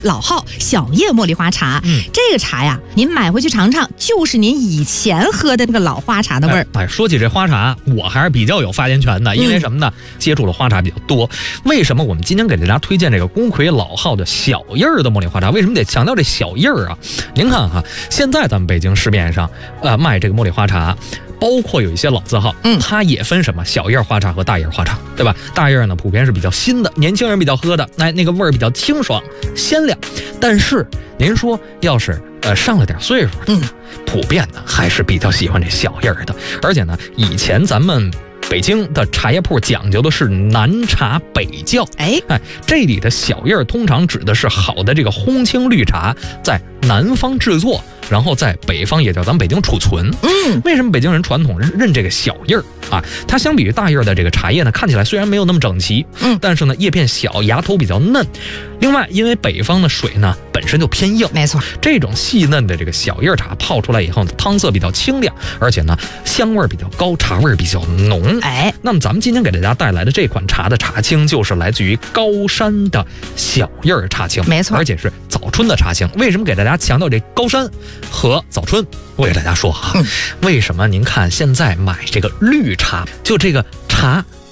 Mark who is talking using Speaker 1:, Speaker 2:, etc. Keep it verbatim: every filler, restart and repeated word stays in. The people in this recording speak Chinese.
Speaker 1: 老号小叶茉莉花茶。嗯，这个茶呀，您买回去尝尝，就是您以前喝的那个老花茶的味儿。
Speaker 2: 哎，说起这花茶，我还是比较有发言权的，因为什么呢？嗯、接触的花茶比较多。为什么我们今天给大家推荐这个宫魁老号的小叶儿的茉莉花茶？为什么得强调这小叶儿啊？您看哈，现在咱们北京市面上，呃，卖这个茉莉花茶。包括有一些老字号，嗯，它也分什么小叶花茶和大叶花茶，对吧？大叶呢，普遍是比较新的，年轻人比较喝的，哎，那个味儿比较清爽鲜亮。但是您说要是呃上了点岁数，嗯，普遍呢还是比较喜欢这小叶的。而且呢，以前咱们北京的茶叶铺讲究的是南茶北窖，哎哎，这里的小叶通常指的是好的这个烘青绿茶，在南方制作。然后在北方也叫咱们北京储存。嗯，为什么北京人传统认这个小叶儿啊？它相比于大叶的这个茶叶呢，看起来虽然没有那么整齐，嗯，但是呢叶片小，芽头比较嫩。另外，因为北方的水呢本身就偏硬，
Speaker 1: 没错，
Speaker 2: 这种细嫩的这个小叶茶泡出来以后呢，汤色比较清亮，而且呢香味比较高，茶味比较浓。哎，那么咱们今天给大家带来的这款茶的茶青，就是来自于高山的小叶茶青，
Speaker 1: 没错，
Speaker 2: 而且是早春的茶青。为什么给大家强调这高山和早春？我给大家说啊，嗯、为什么您看现在买这个绿茶，就这个茶